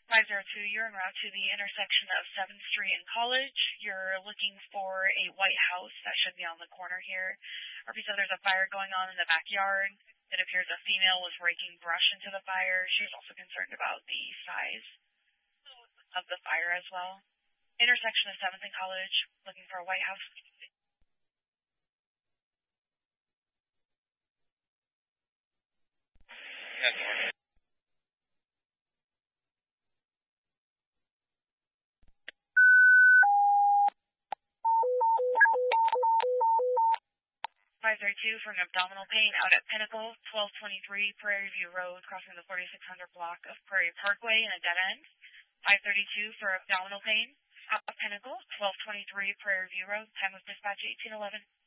502, you're en route to the intersection of 7th Street and College. You're looking for a white house that should be on the corner here. RP said there's a fire going on in the backyard. It appears a female was raking brush into the fire. She's also concerned about the size of the fire as well. Intersection of 7th and College, looking for a white house. Yes, 532 for an abdominal pain out at Pinnacle, 1223 Prairie View Road, crossing the 4600 block of Prairie Parkway in a dead end. 532 for abdominal pain out at Pinnacle, 1223 Prairie View Road, time of dispatch 1811.